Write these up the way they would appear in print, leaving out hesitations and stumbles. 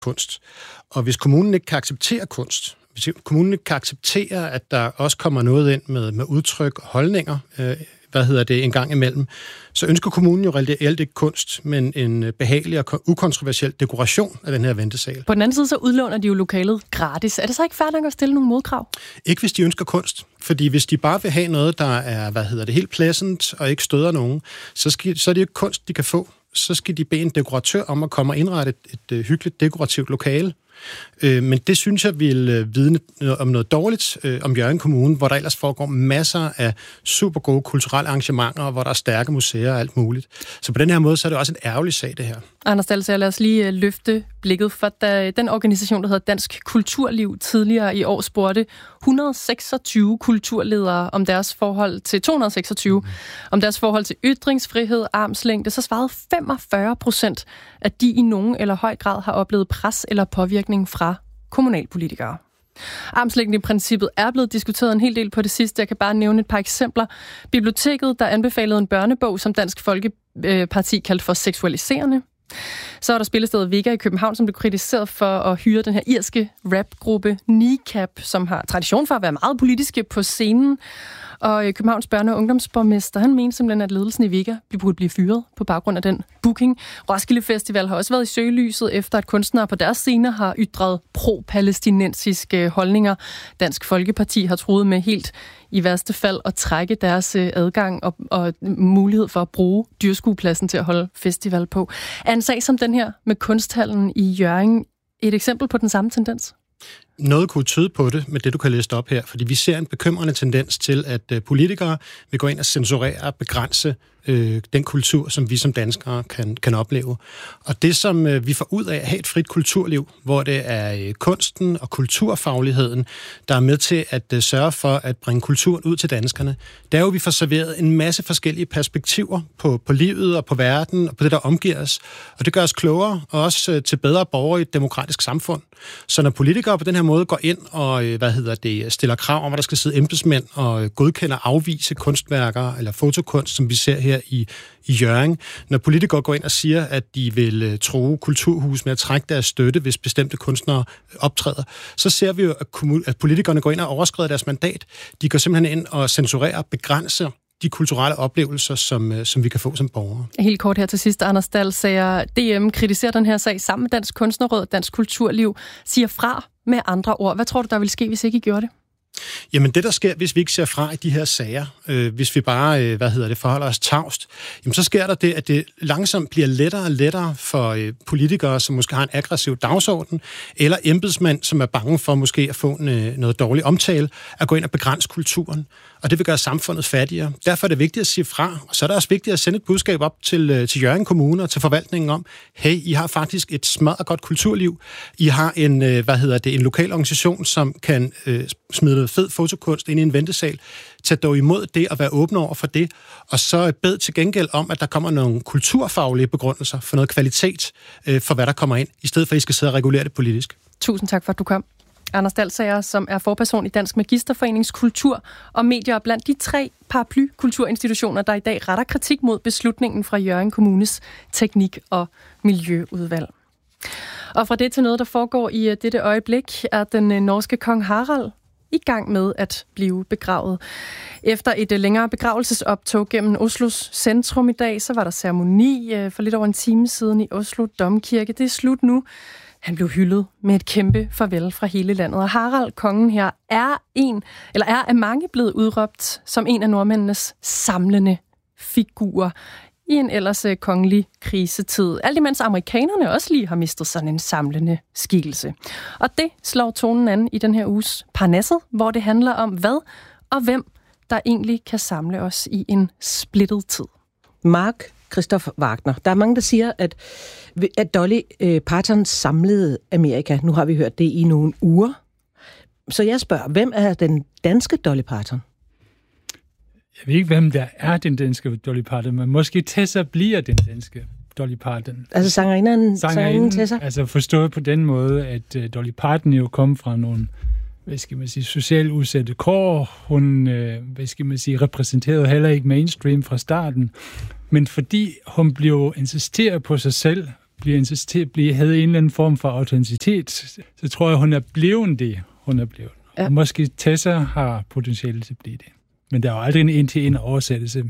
kunst. Og hvis kommunen ikke kan acceptere kunst, hvis kommunen ikke kan acceptere, at der også kommer noget ind med udtryk og holdninger, en gang imellem, så ønsker kommunen jo reelt ikke kunst, men en behagelig og ukontroversiel dekoration af den her ventesal. På den anden side, så udlåner de jo lokalet gratis. Er det så ikke fair nok at stille nogle modkrav? Ikke hvis de ønsker kunst. Fordi hvis de bare vil have noget, der er, helt pleasant og ikke støder nogen, så er det jo ikke kunst, de kan få. Så skal de bede en dekoratør om at komme og indrette et hyggeligt dekorativt lokale. Men det synes jeg vil vidne om noget dårligt om Hjørring Kommune, hvor der ellers foregår masser af super gode kulturelle arrangementer, hvor der er stærke museer og alt muligt. Så på den her måde, så er det også en ærgerlig sag, det her. Anders Dahlsager, lad os lige løfte blikket, for da den organisation, der hedder Dansk Kulturliv, tidligere i år spurgte 126 kulturledere om deres forhold til 226, om deres forhold til ytringsfrihed, armslængde, så svarede 45%, at de i nogen eller høj grad har oplevet pres eller påvirkning fra kommunalpolitikere. Armslængdeprincippet er blevet diskuteret en hel del på det sidste. Jeg kan bare nævne et par eksempler. Biblioteket, der anbefalede en børnebog, som Dansk Folkeparti kaldte for seksualiserende. Så er der spillestedet Vega i København, som blev kritiseret for at hyre den her irske rapgruppe Kneecap, som har tradition for at være meget politiske på scenen. Og Københavns børne- og ungdomsborgmester, han mente simpelthen, at ledelsen i Vega burde blive fyret på baggrund af den booking. Roskilde Festival har også været i søgelyset, efter at kunstnere på deres scener har ytret pro-palæstinensiske holdninger. Dansk Folkeparti har truet med helt i værste fald at trække deres adgang og mulighed for at bruge dyrskuepladsen til at holde festival på. Er en sag som den her med kunsthallen i Hjørring et eksempel på den samme tendens? Noget kunne tyde på det med det, du kan læse op her, fordi vi ser en bekymrende tendens til, at politikere vil gå ind og censurere og begrænse den kultur, som vi som danskere kan opleve. Og det, som vi får ud af at have et frit kulturliv, hvor det er kunsten og kulturfagligheden, der er med til at sørge for at bringe kulturen ud til danskerne, det er jo, at vi får serveret en masse forskellige perspektiver på livet og på verden og på det, der omgiver os. Og det gør os klogere og også til bedre borgere i et demokratisk samfund. Så når politikere på den her måde går ind og stiller krav om, at der skal sidde embedsmænd og godkender afvise kunstværker eller fotokunst, som vi ser her i Hjørring. Når politikere går ind og siger, at de vil true kulturhus med at trække deres støtte, hvis bestemte kunstnere optræder, så ser vi jo, at politikerne går ind og overskrider deres mandat. De går simpelthen ind og censurerer og begrænser de kulturelle oplevelser, som vi kan få som borgere. Helt kort her til sidst, Anders Dahlsager. DM kritiserer den her sag sammen med Dansk Kunstnerråd, Dansk Kulturliv, siger fra med andre ord. Hvad tror du, der vil ske, hvis ikke I gjorde det? Jamen det, der sker, hvis vi ikke ser fra i de her sager, hvis vi bare, forholder os tavst, jamen så sker der det, at det langsomt bliver lettere og lettere for politikere, som måske har en aggressiv dagsorden, eller embedsmænd, som er bange for måske at få noget dårlig omtale, at gå ind og begrænse kulturen. Og det vil gøre samfundet fattigere. Derfor er det vigtigt at sige fra, og så er det også vigtigt at sende et budskab op til Hjørring Kommune og til forvaltningen om, hey, I har faktisk et smadret godt kulturliv. I har en lokal organisation, som kan smide noget fed fotokunst ind i en ventesal. Tag dog imod det og være åbne over for det. Og så bed til gengæld om, at der kommer nogle kulturfaglige begrundelser for noget kvalitet for, hvad der kommer ind, i stedet for, at I skal sidde og regulere det politisk. Tusind tak for, at du kom. Anders Dahlsager, som er forperson i Dansk Magisterforenings Kultur og Medier, blandt de 3 paraply-kulturinstitutioner, der i dag retter kritik mod beslutningen fra Hjørring Kommunes teknik- og miljøudvalg. Og fra det til noget, der foregår i dette øjeblik, er den norske kong Harald i gang med at blive begravet. Efter et længere begravelsesoptog gennem Oslos centrum i dag, så var der ceremoni for lidt over en time siden i Oslo Domkirke. Det er slut nu. Han blev hyldet med et kæmpe farvel fra hele landet. Og Harald, kongen her, er af mange blevet udråbt som en af nordmændenes samlende figurer i en ellers kongelig krisetid. Alt imens amerikanerne også lige har mistet sådan en samlende skikkelse. Og det slår tonen an i den her uges Parnasset, hvor det handler om hvad og hvem, der egentlig kan samle os i en splittet tid. Mark Christoph Wagner. Der er mange, der siger, at Dolly Parton samlede Amerika. Nu har vi hørt det i nogle uger. Så jeg spørger, hvem er den danske Dolly Parton? Jeg ved ikke, hvem der er den danske Dolly Parton, men måske Tessa bliver den danske Dolly Parton. Altså sangerinden Tessa? Altså forstået på den måde, at Dolly Parton jo kom fra nogle, socialt udsatte kår. Hun, repræsenterede heller ikke mainstream fra starten. Men fordi hun blev insisteret på sig selv havde en eller anden form for autenticitet, så tror jeg, hun er blevet det, hun er blevet. Ja. Og måske Tessa har potentiale til at blive det. Men der er jo aldrig en en-til-en oversættelse.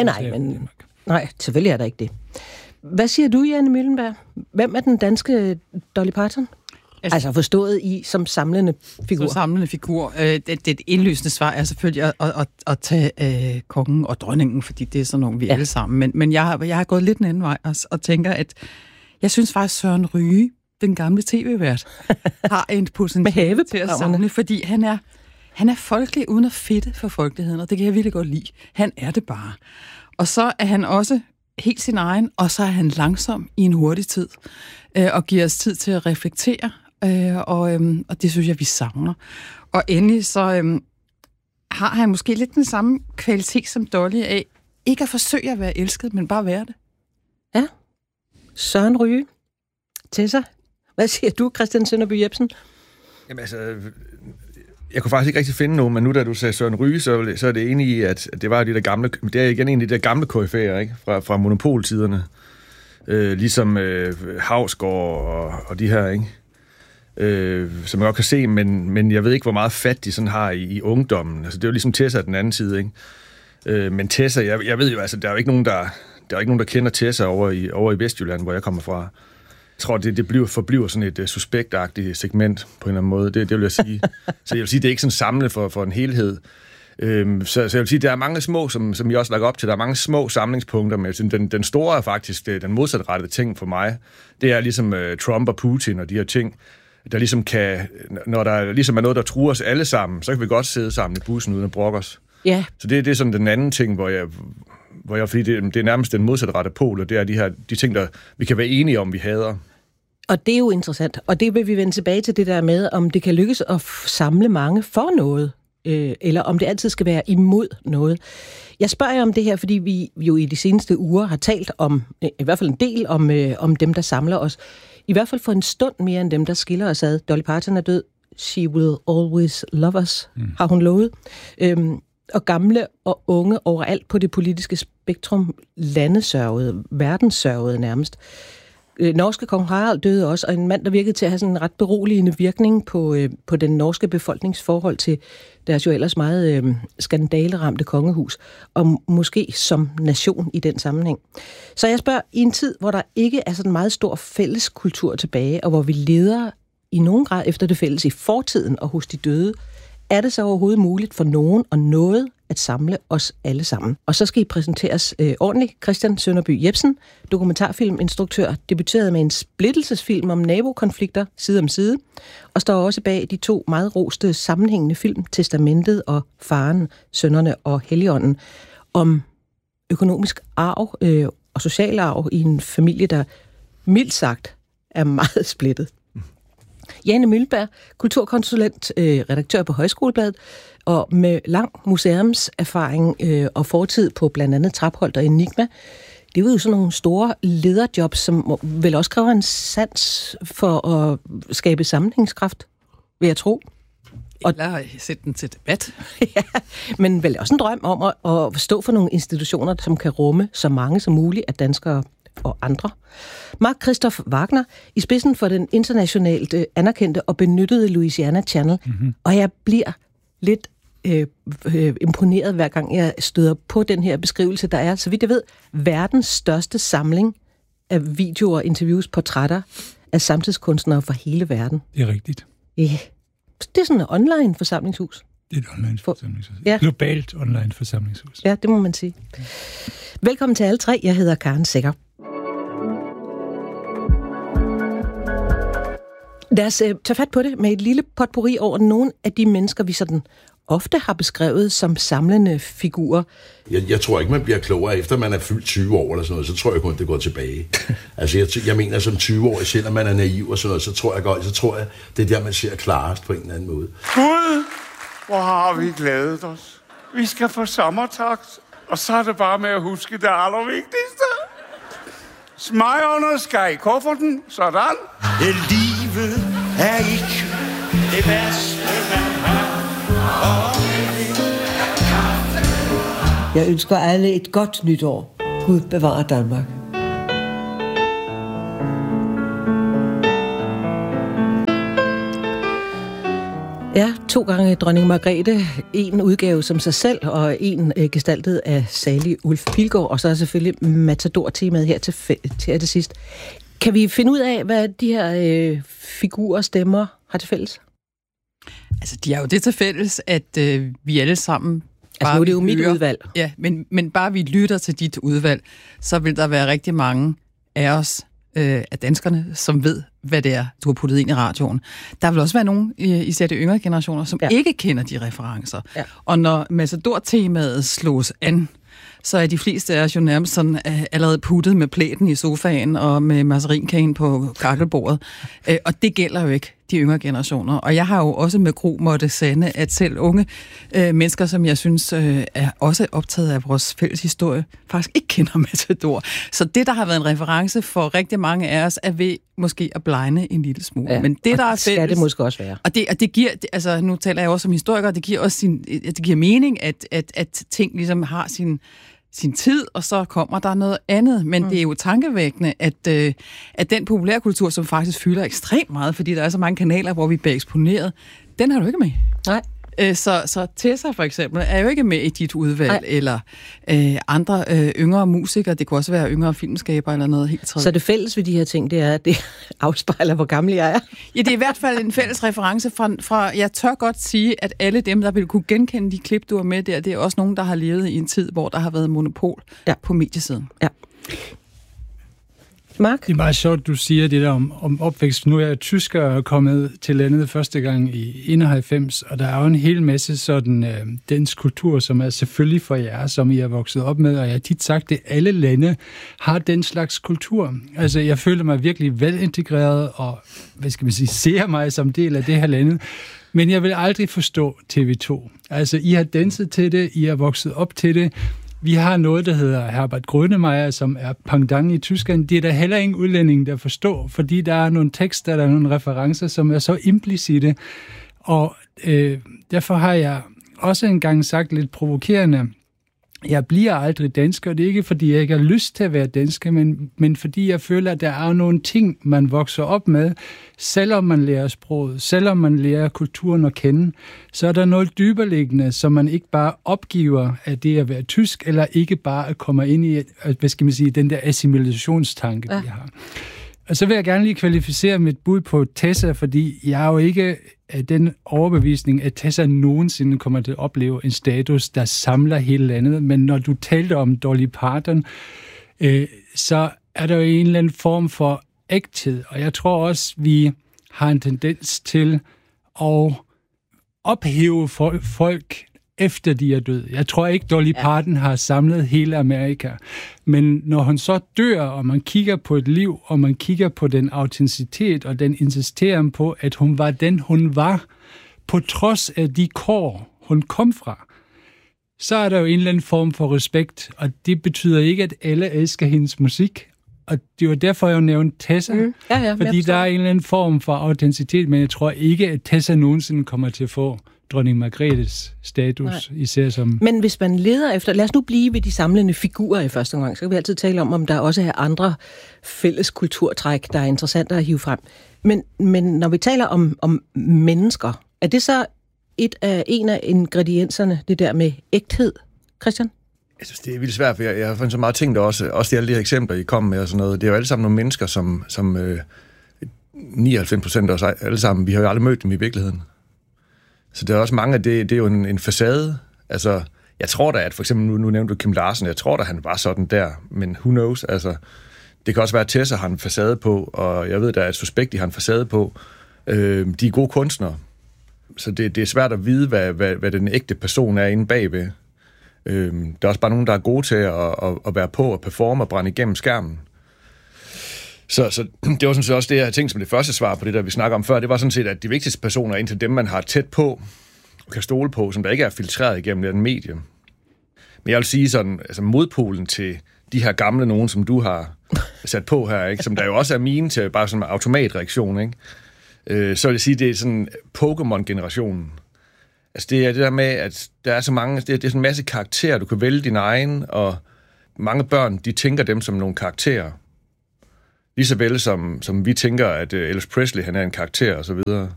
Nej, selvfølgelig er der ikke det. Hvad siger du, Janne Møllenberg? Hvem er den danske Dolly Parton? Altså forstået i som samlende figur. Som samlende figur. Det indlysende svar er selvfølgelig at tage kongen og dronningen, fordi det er sådan nogle, vi alle sammen. Men jeg har gået lidt en anden vej og tænker, at jeg synes faktisk, Søren Ryge, den gamle tv-vært, har en potentiale til at samle, fordi han er folkelig uden at fedte for folkeligheden, og det kan jeg virkelig godt lide. Han er det bare. Og så er han også helt sin egen, og så er han langsom i en hurtig tid, og giver os tid til at reflektere, og det synes jeg, vi savner. Og endelig så har han måske lidt den samme kvalitet som Dolly af, ikke at forsøge at være elsket, men bare være det. Ja. Søren Ryge. Tessa. Hvad siger du, Christian Sønderby Jebsen? Jamen altså, jeg kunne faktisk ikke rigtig finde nogen, men nu da du sagde Søren Ryge, så er det enig i, at det var de der gamle, det er igen en af de der gamle koryfæer, ikke? Fra monopoltiderne. Ligesom Hausgaard og de her, ikke? Som jeg godt kan se, men jeg ved ikke, hvor meget fat de sådan har i ungdommen. Altså, det er jo ligesom Tessa den anden side, ikke? Men Tessa, jeg ved jo, altså, der er jo ikke nogen, der kender Tessa over i Vestjylland, hvor jeg kommer fra. Jeg tror, det forbliver sådan et suspektagtigt segment på en eller anden måde. Det vil jeg sige. Så jeg vil sige, det er ikke sådan samlet for en helhed. Så jeg vil sige, der er mange små, som I også lagt op til, der er mange små samlingspunkter med. Den store er faktisk den modsatrettede ting for mig. Det er ligesom Trump og Putin og de her ting, der ligesom kan, når der ligesom er noget, der truer os alle sammen, så kan vi godt sidde sammen i bussen uden at brokke os. Ja. Så det er sådan den anden ting, hvor jeg fordi det er nærmest den modsatrettede pol, og det er de ting, der vi kan være enige om, vi hader. Og det er jo interessant, og det vil vi vende tilbage til det der med, om det kan lykkes at samle mange for noget, eller om det altid skal være imod noget. Jeg spørger jer om det her, fordi vi jo i de seneste uger har talt om, i hvert fald en del om dem, der samler os. I hvert fald for en stund mere end dem, der skiller os ad. Dolly Parton er død. She will always love us, har hun lovet. Og gamle og unge overalt på det politiske spektrum landesørgede, verdenssørgede nærmest. Norske kong Harald døde også, og en mand, der virkede til at have sådan en ret beroligende virkning på den norske befolkningsforhold til deres jo ellers meget skandaleramte kongehus, og måske som nation i den sammenhæng. Så jeg spørger, i en tid, hvor der ikke er sådan en meget stor fælles kultur tilbage, og hvor vi leder i nogen grad efter det fælles i fortiden og hos de døde, er det så overhovedet muligt for nogen og noget at samle os alle sammen? Og så skal I præsenteres ordentligt. Christian Sønderby Jebsen, dokumentarfilminstruktør, debuterede med en splittelsesfilm om nabokonflikter side om side, og står også bag de 2 meget roste sammenhængende film, Testamentet og Faren, Sønnerne og Helligånden, om økonomisk arv og social arv i en familie, der mildt sagt er meget splittet. Janne Møllenberg, kulturkonsulent, redaktør på Højskolebladet, og med lang museumserfaring og fortid på blandt andet Trapholt og Enigma. Det er jo sådan nogle store lederjobs, som vel også kræver en sans for at skabe sammenhængskraft, vil jeg tro. Eller sætte den til debat. Ja, men vel også en drøm om at stå for nogle institutioner, som kan rumme så mange som muligt af danskere og andre. Mark Christoph Wagner i spidsen for den internationalt anerkendte og benyttede Louisiana Channel. Mm-hmm. Og jeg bliver lidt imponeret, hver gang jeg støder på den her beskrivelse, der er, så vidt jeg ved, verdens største samling af videoer, interviews, portrætter af samtidskunstnere fra hele verden. Det er rigtigt. Ja. Det er sådan et online forsamlingshus. Det er et online forsamlingshus. Ja. Globalt online forsamlingshus. Ja, det må man sige. Velkommen til alle 3. Jeg hedder Karen Sækker. Lad os tage fat på det med et lille potpourri over nogle af de mennesker, vi sådan ofte har beskrevet som samlende figurer. Jeg tror ikke, man bliver klogere, efter man er fyldt 20 år eller sådan noget, så tror jeg kun, det går tilbage. Altså, jeg mener, som 20-årig, selvom man er naiv og sådan noget, så tror jeg, det er der, man ser klarest på en eller anden måde. Gud, hvor har vi glædet os. Vi skal få sommertakt, og så er det bare med at huske det allervigtigste. Smøgerne skal i kufferten, sådan. Livet er ikke det værste, man har. Jeg ønsker alle et godt nytår. Gud bevarer Danmark. Ja, 2 gange dronning Margrethe. En udgave som sig selv, og en gestaltet af salig Ulf Pilgaard, og så er selvfølgelig Matador-temaet her til sidst. Kan vi finde ud af, hvad de her figurer stemmer har til fælles? Altså, de har jo det til fælles, at vi alle sammen... Altså, nu er det jo mit udvalg. Ja, men bare vi lytter til dit udvalg, så vil der være rigtig mange af os, af danskerne, som ved, hvad det er, du har puttet ind i radioen. Der vil også være nogen, især de yngre generationer, som ikke kender de referencer. Ja. Og når Matador-temaet slås an, så er de fleste af os jo nærmest sådan allerede puttet med plæten i sofaen og med mazarinkagen på kakkelbordet. Og det gælder jo ikke de yngre generationer. Og jeg har jo også med gru måtte sande, at selv unge mennesker, som jeg synes er også optaget af vores fælles historie, faktisk ikke kender Matador. Så det, der har været en reference for rigtig mange af os, er ved måske at blegne en lille smule. Ja, men det, der er fælles... skal det måske også være. Og det giver... Altså, nu taler jeg også som historiker, det giver også det giver mening, at ting ligesom har sin tid, og så kommer der noget andet. Men det er jo tankevækkende, at den populærkultur, som faktisk fylder ekstremt meget, fordi der er så mange kanaler, hvor vi bliver eksponeret, den har du ikke med. Nej. Så Tessa for eksempel er jo ikke med i dit udvalg, eller andre yngre musikere. Det kunne også være yngre filmskaber eller noget helt tredje. Så det fælles ved de her ting, det er, at det afspejler, hvor gammel jeg er? Ja, det er i hvert fald en fælles reference fra jeg tør godt sige, at alle dem, der vil kunne genkende de klip, du har med der, det er også nogen, der har levet i en tid, hvor der har været monopol på mediesiden. Ja. Mark? Det er meget sjovt, du siger det der om opvækst. Nu er jeg tysker og kommet til landet første gang i 91, og der er jo en hel masse sådan dansk kultur, som er selvfølgelig for jer, som I er vokset op med, og jeg har tit sagt, at alle lande har den slags kultur. Altså, jeg føler mig virkelig velintegreret, og ser mig som del af det her landet, men jeg vil aldrig forstå TV2. Altså, I har danset til det, I har vokset op til det. Vi har noget, der hedder Herbert Grönemeyer, som er pendant i Tyskland. Det er der heller ingen udlænding, der forstår, fordi der er nogle tekster, der er nogle referencer, som er så implicite. Og derfor har jeg også engang sagt lidt provokerende, jeg bliver aldrig dansker, og det er ikke, fordi jeg ikke har lyst til at være dansker, men fordi jeg føler, at der er nogle ting, man vokser op med, selvom man lærer sproget, selvom man lærer kulturen at kende, så er der noget dybereliggende, som man ikke bare opgiver af det at være tysk, eller ikke bare at komme ind i, den der assimilationstanke, vi har. Og så vil jeg gerne lige kvalificere mit bud på Tessa, fordi jeg er jo ikke af den overbevisning, at Tessa nogensinde kommer til at opleve en status, der samler hele landet. Men når du talte om Dolly Parton, så er der jo en eller anden form for ægthed. Og jeg tror også, vi har en tendens til at ophæve folk efter de er døde. Jeg tror ikke, Dolly Parton har samlet hele Amerika. Men når hun så dør, og man kigger på et liv, og man kigger på den autenticitet, og den insisterer på, at hun var den, hun var, på trods af de kår, hun kom fra, så er der jo en eller anden form for respekt, og det betyder ikke, at alle elsker hendes musik. Og det var derfor, jeg nævnte Tessa, fordi der er en eller anden form for autenticitet, men jeg tror ikke, at Tessa nogensinde kommer til at få dronning Margrethes status, især som... Men hvis man leder efter... Lad os nu blive ved de samlende figurer i første omgang, så kan vi altid tale om der også er andre fælles kulturtræk, der er interessant at hive frem. Men når vi taler om mennesker, er det så en af ingredienserne, det der med ægthed, Christian? Jeg synes, det er vildt svært, for jeg har fundet så meget ting, der også alle de her eksempler, I kom med og sådan noget. Det er jo alle sammen nogle mennesker, som 99% af os alle sammen, vi har jo aldrig mødt dem i virkeligheden. Så det er også mange af det er jo en facade. Altså, jeg tror da, at for eksempel, nu nævnte du Kim Larsen, jeg tror da, han var sådan der, men who knows, altså, det kan også være, at Tessa har en facade på, og jeg ved da, at Suspekt, de har en facade på. De er gode kunstnere, så det er svært at vide, hvad den ægte person er inde bagved. Der er også bare nogen, der er gode til at være på og performe og brænde igennem skærmen. Så det var sådan set også det, jeg tænkte som det første svar på det, der vi snakker om før. Det var sådan set, at de vigtigste personer er indtil dem, man har tæt på og kan stole på, som der ikke er filtreret igennem den medie. Men jeg vil sige sådan, altså modpolen til de her gamle nogen, som du har sat på her, ikke? Som der jo også er mine til bare sådan en automatreaktion, ikke? Så vil jeg sige, det er sådan Pokémon-generationen. Altså det er det der med, at der er så mange, det er sådan en masse karakterer, du kan vælge din egen, og mange børn, de tænker dem som nogle karakterer. Lige så vel som vi tænker, at Elvis Presley, han er en karakter, og så videre.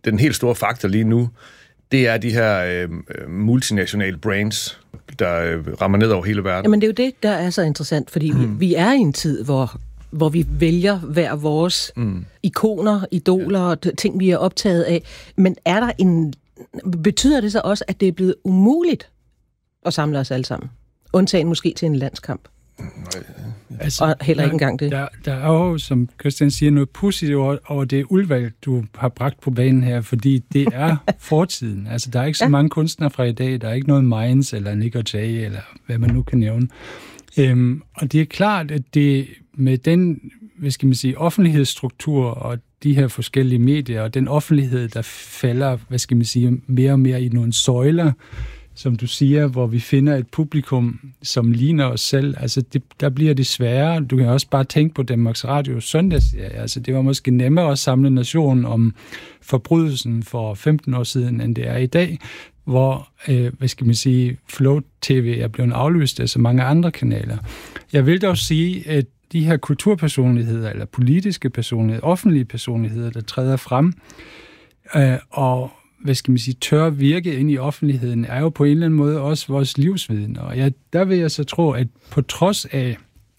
den helt store faktor lige nu, det er de her multinationale brands, der rammer ned over hele verden. Jamen det er jo det, der er så interessant, fordi vi er i en tid, hvor vi vælger hver vores ikoner, idoler, ting, vi er optaget af. Men betyder det så også, at det er blevet umuligt at samle os alle sammen? Undtagen måske til en landskamp? Altså, og heller ikke engang det. Der er jo, som Christian siger, noget positivt over det udvalg, du har bragt på banen her, fordi det er fortiden. Altså, der er ikke så mange kunstnere fra i dag. Der er ikke noget Minds eller Nick og Jay, eller hvad man nu kan nævne. Og det er klart, at det med den, hvad skal man sige, offentlighedsstruktur og de her forskellige medier, og den offentlighed, der falder, hvad skal man sige, mere og mere i nogle søjler, som du siger, hvor vi finder et publikum, som ligner os selv. Altså, der bliver det sværere. Du kan også bare tænke på Danmarks Radio søndagsserie. Altså, det var måske nemmere at samle nationen om forbrydelsen for 15 år siden, end det er i dag, hvor, hvad skal man sige, Flow TV er blevet aflyst af så mange andre kanaler. Jeg vil dog sige, at de her kulturpersonligheder, eller politiske personligheder, offentlige personligheder, der træder frem, og hvad skal man sige, tør virke ind i offentligheden, er jo på en eller anden måde også vores livsviden. Og der vil jeg så tro, at på trods af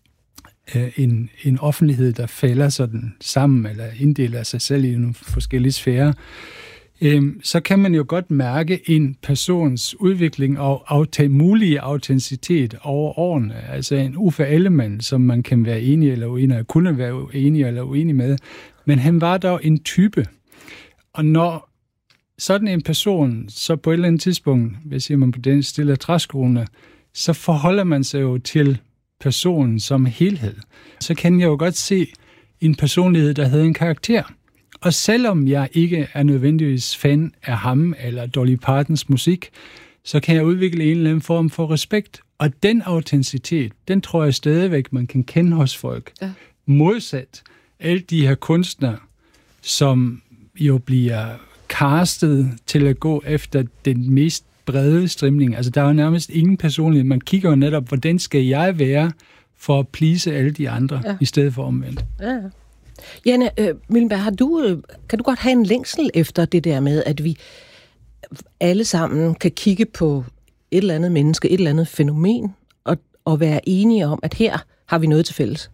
en offentlighed, der falder sådan sammen, eller inddeler sig selv i nogle forskellige sfærer, så kan man jo godt mærke en persons udvikling og mulige autenticitet over årene. Altså en Uffe Ellemann, som man kan være enig eller uenig, kunne være enig eller uenig med. Men han var dog en type. Og når sådan en person, så på et eller andet tidspunkt, hvis man på den stille træskoene, så forholder man sig jo til personen som helhed. Så kan jeg jo godt se en personlighed, der havde en karakter. Og selvom jeg ikke er nødvendigvis fan af ham eller Dolly Partons musik, så kan jeg udvikle en eller anden form for respekt. Og den autenticitet, den tror jeg stadigvæk, man kan kende hos folk. Ja. Modsat alle de her kunstnere, som jo bliver castet til at gå efter den mest brede strømning. Altså, der er jo nærmest ingen personlighed. Man kigger jo netop, hvordan skal jeg være for at please alle de andre, i stedet for omvendt. Ja. Janne Møllenberg, kan du godt have en længsel efter det der med, at vi alle sammen kan kigge på et eller andet menneske, et eller andet fænomen, og være enige om, at her har vi noget til fælles?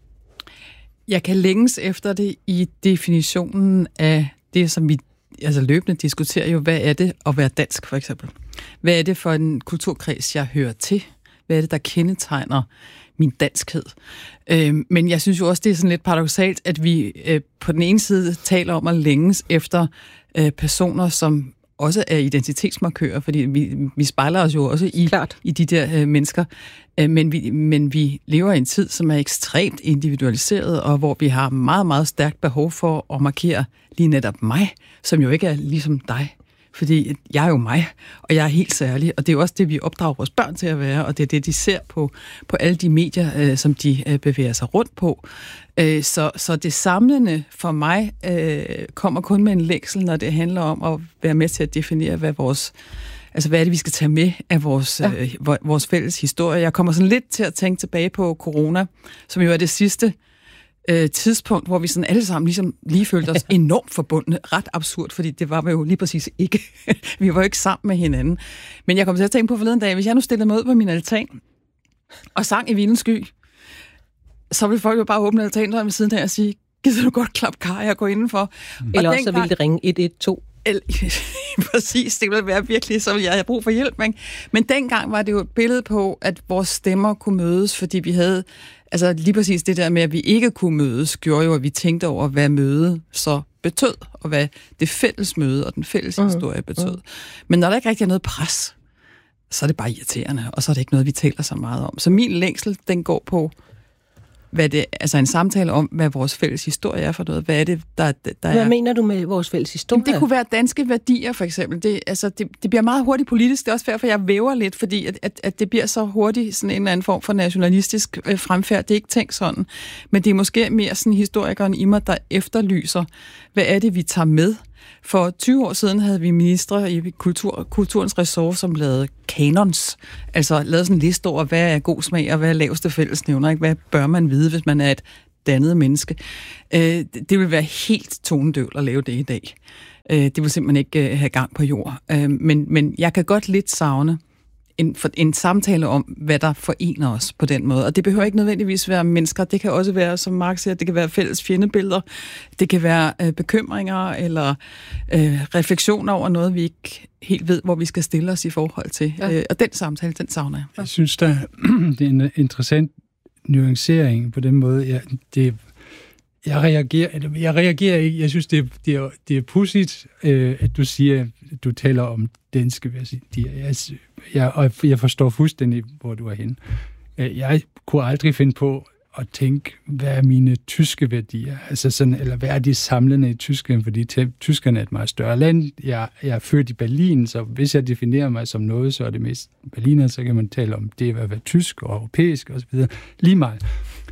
Jeg kan længes efter det i definitionen af det, som vi løbende diskuterer jo, hvad er det at være dansk, for eksempel? Hvad er det for en kulturkreds, jeg hører til? Hvad er det, der kendetegner min danskhed? Men jeg synes jo også, det er sådan lidt paradoksalt, at vi på den ene side taler om at længes efter personer, som også er identitetsmarkører, fordi vi spejler os jo også i de der mennesker. Men vi lever i en tid, som er ekstremt individualiseret, og hvor vi har meget, meget stærkt behov for at markere lige netop mig, som jo ikke er ligesom dig. Fordi jeg er jo mig, og jeg er helt særlig, og det er jo også det, vi opdrager vores børn til at være, og det er det, de ser på alle de medier, som de bevæger sig rundt på. Så det samlende for mig kommer kun med en længsel, når det handler om at være med til at definere, hvad er det, vi skal tage med af vores fælles historie. Jeg kommer sådan lidt til at tænke tilbage på corona, som jo er det sidste tidspunkt, hvor vi sådan alle sammen ligesom lige følte os enormt forbundne. Ret absurd, fordi det var vi jo lige præcis ikke. Vi var jo ikke sammen med hinanden. Men jeg kom til at tænke på forleden dag, hvis jeg nu stillede mig ud på min altan og sang i Vildens Sky, så ville folk jo bare åbne altandøren ved siden af og sige, gider du godt klappe Kaja og gå indenfor? Eller også så ville det ringe 112. Præcis, det ville være virkelig, så ville jeg have brug for hjælp. Ikke? Men dengang var det jo et billede på, at vores stemmer kunne mødes, fordi vi havde, altså lige præcis det der med, at vi ikke kunne mødes, gjorde jo, at vi tænkte over, hvad møde så betød, og hvad det fælles møde og den fælles historie betød. Men når der ikke rigtig er noget pres, så er det bare irriterende, og så er det ikke noget, vi taler så meget om. Så min længsel, den går på, en samtale om, hvad vores fælles historie er for noget. Hvad er det, der er? Hvad mener du med vores fælles historie? Jamen, det kunne være danske værdier, for eksempel. Det bliver meget hurtigt politisk. Det er også derfor, jeg væver lidt, fordi at det bliver så hurtigt sådan en eller anden form for nationalistisk fremfærd. Det er ikke tænkt sådan. Men det er måske mere sådan historikeren i mig, der efterlyser, hvad er det, vi tager med? For 20 år siden havde vi ministre i kulturens ressort, som lavede kanons. Altså lavede sådan en liste over, hvad er god smag, og hvad er laveste fællesnævner, ikke? Hvad bør man vide, hvis man er et dannet menneske? Det vil være helt tonedøvt at lave det i dag. Det vil simpelthen ikke have gang på jord. Men jeg kan godt lidt savne en samtale om, hvad der forener os på den måde. Og det behøver ikke nødvendigvis være mennesker. Det kan også være, som Mark siger, det kan være fælles fjendebilleder. Det kan være bekymringer eller refleksioner over noget, vi ikke helt ved, hvor vi skal stille os i forhold til. Ja. Og den samtale, den savner jeg. Jeg synes, det er en interessant nuancering på den måde. Jeg reagerer ikke. Jeg synes, det er pudsigt, at du siger, at du taler om danske værdier. Jeg forstår fuldstændig, hvor du er henne. Jeg kunne aldrig finde på at tænke, hvad er mine tyske værdier? Altså sådan, eller hvad er de samlende i Tyskland? Fordi Tyskland er et meget større land. Jeg er født i Berlin, så hvis jeg definerer mig som noget, så er det mest Berliner, så kan man tale om det at være tysk og europæisk osv. Lige meget.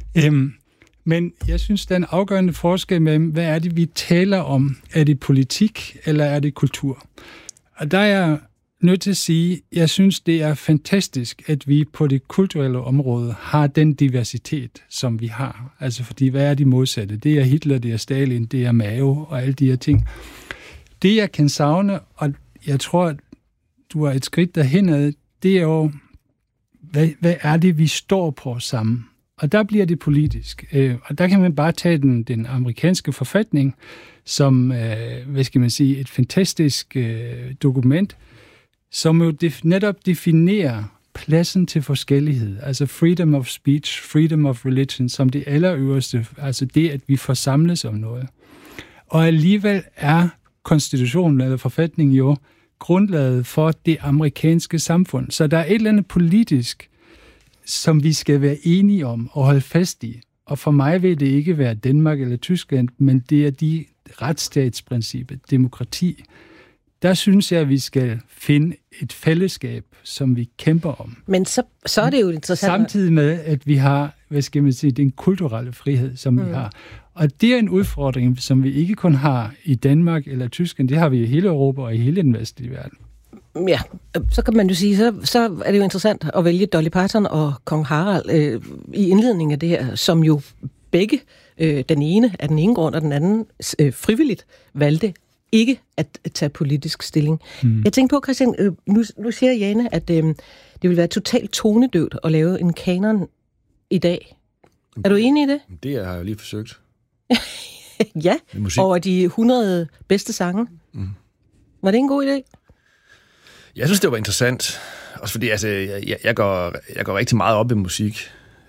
Men jeg synes, der er en afgørende forskel mellem, hvad er det, vi taler om? Er det politik, eller er det kultur? Og der er jeg nødt til at sige, jeg synes, det er fantastisk, at vi på det kulturelle område har den diversitet, som vi har. Altså, fordi hvad er de modsatte? Det er Hitler, det er Stalin, det er Mao og alle de her ting. Det, jeg kan savne, og jeg tror, at du er et skridt derhenad, det er jo, hvad er det, vi står på sammen? Og der bliver det politisk. Og der kan man bare tage den amerikanske forfatning som, et fantastisk dokument, som jo netop definerer pladsen til forskellighed. Altså freedom of speech, freedom of religion, som det allerøverste. Altså det, at vi forsamles om noget. Og alligevel er konstitutionen eller forfatningen jo grundlaget for det amerikanske samfund. Så der er et eller andet politisk, som vi skal være enige om og holde fast i. Og for mig vil det ikke være Danmark eller Tyskland, men det er de retsstatsprincippet, demokrati. Der synes jeg, at vi skal finde et fællesskab, som vi kæmper om. Men så er det jo interessant. Samtidig med, at vi har, den kulturelle frihed, som vi har. Og det er en udfordring, som vi ikke kun har i Danmark eller Tyskland. Det har vi i hele Europa og i hele den vestlige verden. Ja, så kan man jo sige, så er det jo interessant at vælge Dolly Parton og Kong Harald i indledningen af det her, som jo begge, den ene af den ene grund, og den anden frivilligt valgte ikke at tage politisk stilling. Jeg tænkte på, Christian, nu siger Jane, at det vil være totalt tonedøvt at lave en kanon i dag. Er du enig i det? Det har jeg jo lige forsøgt. Ja, over de 100 bedste sange. Var det en god idé? Jeg synes, det var interessant. Også fordi jeg går rigtig meget op i musik.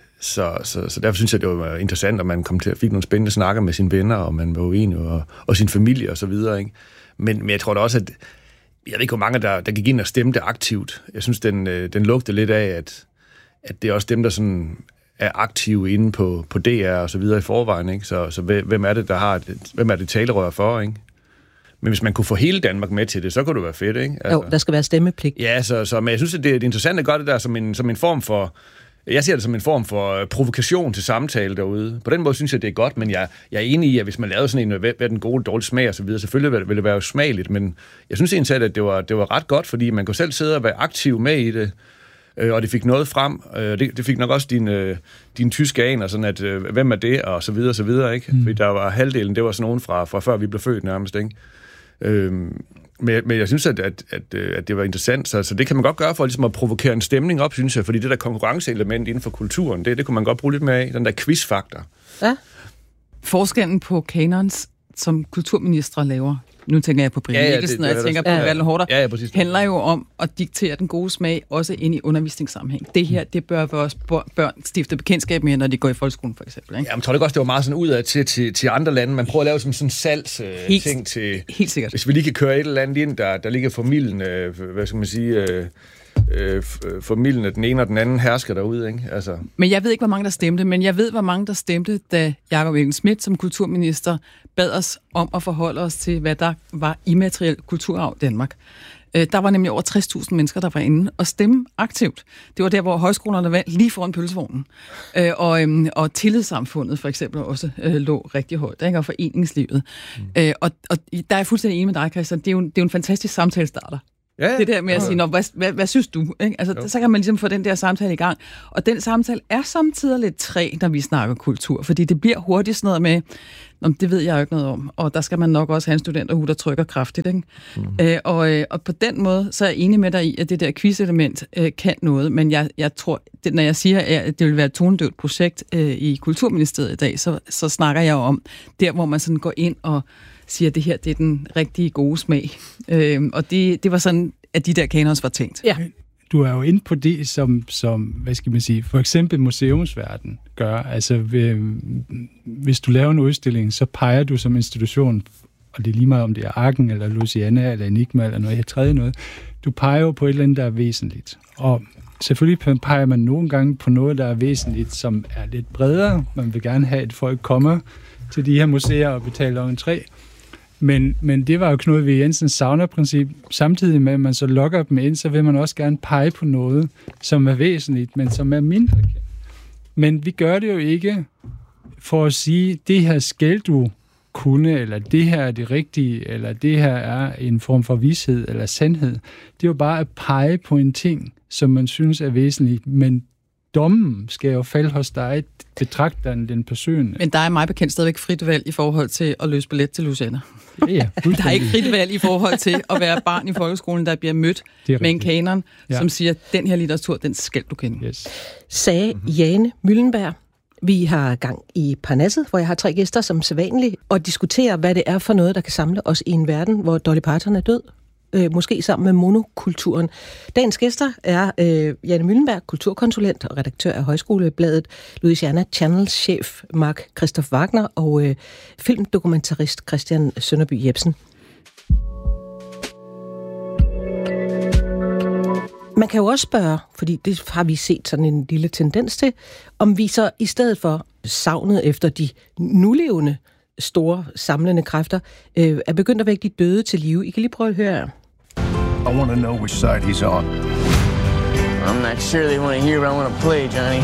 Så derfor synes jeg, det var interessant, at man fik nogle spændende snakker med sine venner, og man var uenig, og sin familie og så videre. Ikke? Men jeg tror da også, at jeg ved ikke, hvor mange, der gik ind og stemte aktivt. Jeg synes, den lugte lidt af, at det er også dem, der sådan er aktive inde på DR og så videre i forvejen. Ikke? Så hvem er det, hvem er det talerør for, ikke? Men hvis man kunne få hele Danmark med til det, så kunne det være fedt, ikke? Altså, jo, der skal være stemmepligt. Ja, men jeg synes, at det er interessant at gøre det der som en form for... Jeg ser det som en form for provokation til samtale derude. På den måde synes jeg, det er godt, men jeg er enig i, at hvis man lavede sådan en, hvad den gode, dårlige smag og så videre, selvfølgelig ville det være smageligt, men jeg synes egentlig, at det var ret godt, fordi man kunne selv sidde og være aktiv med i det, og det fik noget frem. Det fik nok også din tyske aner, sådan at, hvem er det, og så videre, ikke? Fordi der var halvdelen, det var sådan nogen fra før vi blev født nærmest, ikke? Men jeg synes, at det var interessant, så det kan man godt gøre for ligesom at provokere en stemning op, synes jeg, fordi det der konkurrenceelement inden for kulturen, det kunne man godt bruge lidt mere af, den der quizfaktor. Ja. Forskellen på kanons, som kulturministre laver, nu tænker jeg på Brian Mikkelsen, og jeg tænker på Valden Hårder, handler jo om at diktere den gode smag, også ind i undervisningssammenhæng. Det her, det bør vores børn stifte bekendtskab med, når de går i folkeskolen, for eksempel. Ikke? Jamen, tror du også, det var meget sådan udad til andre lande. Man prøver at lave sådan salgsting til... Helt sikkert. Hvis vi lige kan køre et eller andet ind, der ligger formildende, hvad skal man sige... formildende den ene og den anden hersker derude, ikke? Altså. Men jeg ved ikke, hvor mange der stemte, men jeg ved, hvor mange der stemte, da Jakob Engel-Schmidt som kulturminister bad os om at forholde os til, hvad der var immateriel kulturarv i Danmark. Der var nemlig over 60.000 mennesker, der var inde og stemme aktivt. Det var der, hvor højskolerne vandt lige foran pølsevognen. Og tillidssamfundet for eksempel også lå rigtig højt, ikke? Og foreningslivet. Og der er jeg fuldstændig enig med dig, Christian. Det er jo en fantastisk samtalestarter. Ja. Det der med at sige, hvad synes du? Ikke? Altså, så kan man ligesom få den der samtale i gang. Og den samtale er samtidig lidt træ, når vi snakker kultur, fordi det bliver hurtigt sådan noget med, det ved jeg jo ikke noget om, og der skal man nok også have en studenterhue, der trykker kraftigt. Ikke? Og på den måde, så er jeg enig med dig i, at det der quiz-element kan noget, men jeg tror, når jeg siger, at det vil være et tonedøvt projekt i Kulturministeriet i dag, så snakker jeg jo om der, hvor man sådan går ind og siger, at det her, det er den rigtige gode smag. Og det var sådan, at de der kanons var tænkt. Ja. Du er jo inde på det, som hvad skal man sige, for eksempel museumsverden gør. Altså, hvis du laver en udstilling, så peger du som institution, og det er lige meget om det er Arken, eller Louisiana, eller Enigma, eller noget tredje noget, du peger jo på et eller andet, der er væsentligt. Og selvfølgelig peger man nogle gange på noget, der er væsentligt, som er lidt bredere. Man vil gerne have, at folk kommer til de her museer og betaler entré. Men det var jo Knud V. Jensens sauna-princip. Samtidig med, at man så lokker dem ind, så vil man også gerne pege på noget, som er væsentligt, men som er mindre kendt. Men vi gør det jo ikke for at sige, det her skal du kunne, eller det her er det rigtige, eller det her er en form for vished eller sandhed. Det er jo bare at pege på en ting, som man synes er væsentligt, men dommen skal jo falde hos dig, betragteren, den person. Men der er mig bekendt stadigvæk frit valg i forhold til at løse billet til Louisiana. Ja, der er ikke frit valg i forhold til at være barn i folkeskolen, der bliver mødt med en kanon, som siger, den her litteratur, den skal du kende. Yes. Sagde Jane Møllenberg. Vi har gang i Parnasset, hvor jeg har 3 gæster som sædvanligt, og diskuterer, hvad det er for noget, der kan samle os i en verden, hvor Dolly Parton er død. Måske sammen med monokulturen. Dagens gæster er Jane Møllenberg, kulturkonsulent og redaktør af Højskolebladet, Louisiana Channels chef Mark Christoph Wagner og filmdokumentarist Christian Sønderby Jebsen. Man kan jo også spørge, fordi det har vi set sådan en lille tendens til, om vi så i stedet for savnet efter de nulevende store samlende kræfter, er begyndt at vække de døde til live. I kan lige prøve at høre. I want to know which side he's on. I'm not sure they want to hear what I want to play, Johnny.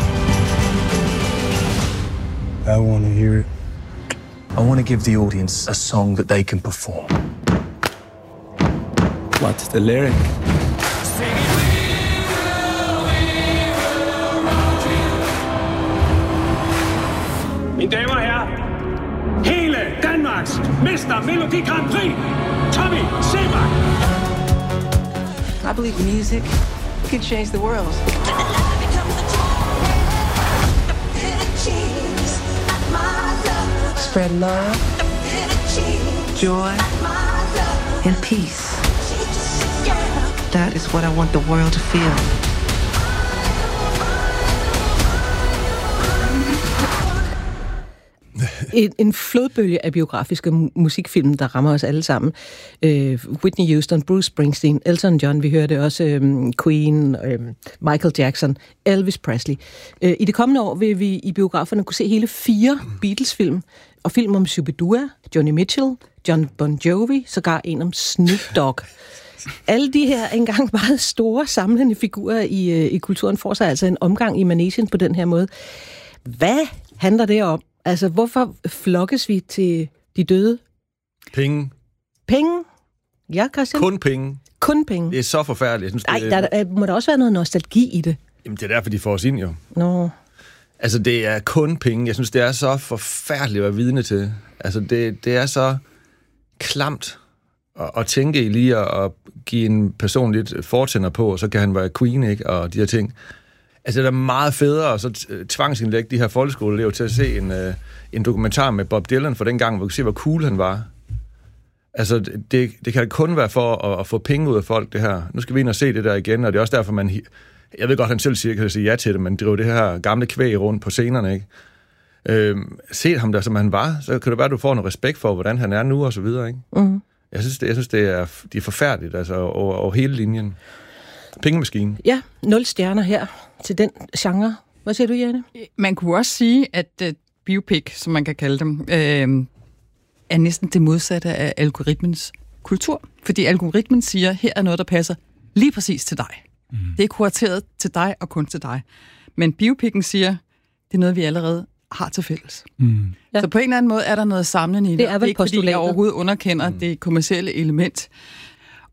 I want to hear it. I want to give the audience a song that they can perform. What's the lyric? Mine damer og herrer, hele Danmarks mester Melodi Grand Prix, Tommy Sebak. I believe music can change the world. Spread love, joy, and peace. That is what I want the world to feel. En flodbølge af biografiske musikfilm, der rammer os alle sammen. Whitney Houston, Bruce Springsteen, Elton John, vi hørte også Queen, Michael Jackson, Elvis Presley. I det kommende år vil vi i biograferne kunne se hele 4 Beatles-film, og film om Shubidua, Joni Mitchell, John Bon Jovi, sågar en om Snoop Dogg. Alle de her engang meget store samlende figurer i kulturen får sig altså en omgang i managen på den her måde. Hvad handler det om? Altså, hvorfor flokkes vi til de døde? Penge. Penge? Ja, Christian? Kun penge. Kun penge. Det er så forfærdeligt. Jeg synes, der må der også være noget nostalgi i det. Jamen, det er derfor, de får os ind, jo. Nå. Altså, det er kun penge. Jeg synes, det er så forfærdeligt at være vidne til. Altså, det er så klamt at tænke i lige at give en person lidt fortænder på, og så kan han være queen, ikke? Og de her ting. Altså, det er meget federe at så tvangsindlægge de her folkeskoleelever til at se en dokumentar med Bob Dylan for den gang, hvor vi kan se, hvor cool han var. Altså, det kan kun være for at få penge ud af folk, det her. Nu skal vi ind og se det der igen, og det er også derfor, man... Jeg ved godt, han selv siger, kan sige ja til det, men driver det her gamle kvæg rundt på scenerne, ikke? Se ham der, som han var, så kan det være, at du får noget respekt for, hvordan han er nu, og så videre, ikke? Mm. Jeg synes, det er forfærdeligt, altså, over hele linjen. Pengemaskinen. Ja, 0 stjerner her til den genre. Hvad siger du, Jane? Man kunne også sige, at biopic, som man kan kalde dem, er næsten det modsatte af algoritmens kultur. Fordi algoritmen siger, her er noget, der passer lige præcis til dig. Mm. Det er kurateret til dig og kun til dig. Men biopicen siger, det er noget, vi allerede har til fælles. Mm. Ja. Så på en eller anden måde er der noget samlende i det. Det er vel ikke, fordi jeg overhovedet underkender det kommercielle element.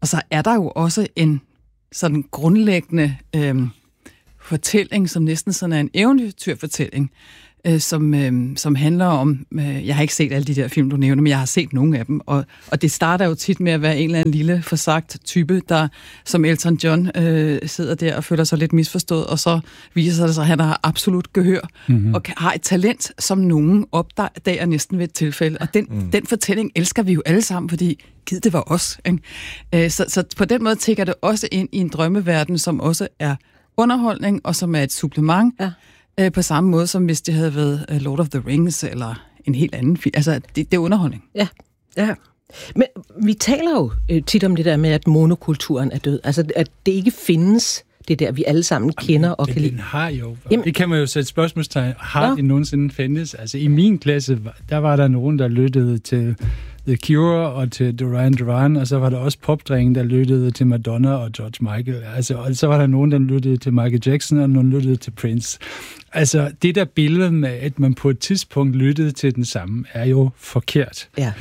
Og så er der jo også en sådan grundlæggende fortælling, som næsten sådan er en eventyrfortælling, som handler om, jeg har ikke set alle de der film, du nævner, men jeg har set nogle af dem, og det starter jo tit med at være en eller anden lille forsagt type, der som Elton John sidder der og føler sig lidt misforstået, og så viser det sig, at han har absolut gehør, og har et talent, som nogen opdager næsten ved et tilfælde, og den fortælling elsker vi jo alle sammen, fordi gid det var os. Ikke? Så på den måde tænker det også ind i en drømmeverden, som også er underholdning, og som er et supplement, på samme måde som hvis det havde været Lord of the Rings eller en helt anden film. Altså, det er underholdning. Ja. Men vi taler jo tit om det der med, at monokulturen er død. Altså, at det ikke findes, det der, vi alle sammen kender og kan lide. Den har jo. Det kan man jo sætte spørgsmålstegn. Har det nogensinde findes? Altså, i min klasse, der var der nogen, der lyttede til The Cure og til Duran Duran, og så var der også popdrengen, der lyttede til Madonna og George Michael. Altså, og så var der nogen, der lyttede til Michael Jackson, og nogen lyttede til Prince. Altså, det der billede med, at man på et tidspunkt lyttede til den samme, er jo forkert. Ja.